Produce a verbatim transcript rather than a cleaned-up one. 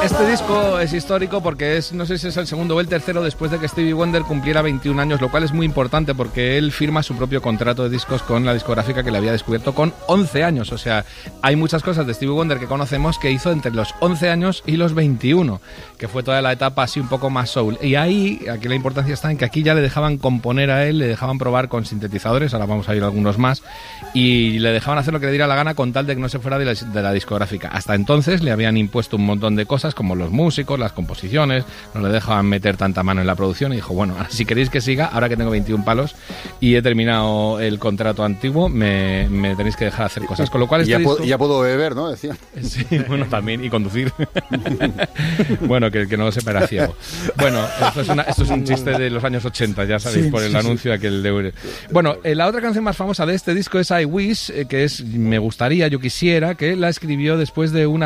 Este disco es histórico porque es, no sé si es el segundo o el tercero después de que Stevie Wonder cumpliera veintiún años, lo cual es muy importante porque él firma su propio contrato de discos con la discográfica que le había descubierto con once años. O sea, hay muchas cosas de Stevie Wonder que conocemos que hizo entre los once años y los veintiuno, que fue toda la etapa así un poco más soul. Y ahí, aquí la importancia está en que aquí ya le dejaban componer a él, le dejaban probar con sintetizadores, ahora vamos a ir a algunos más, y le dejaban hacer lo que le diera la gana con tal de que no se fuera de la, de la discográfica. Hasta entonces le habían impuesto un montón de cosas como los músicos, las composiciones, no le dejaban meter tanta mano en la producción y dijo, bueno, si queréis que siga, ahora que tengo veintiún palos y he terminado el contrato antiguo, me, me tenéis que dejar hacer cosas. Con lo cual y este ya, disco... puedo, ya puedo beber, ¿no? Decía. Sí, bueno, también, y conducir. Bueno, que el que no lo sepa era ciego. Bueno, esto es, una, esto es un chiste de los años ochenta, ya sabéis, sí, por el sí, anuncio sí. aquel de... Bueno, eh, la otra canción más famosa de este disco es I Wish, eh, que es Me gustaría, yo quisiera, que la escribió después de una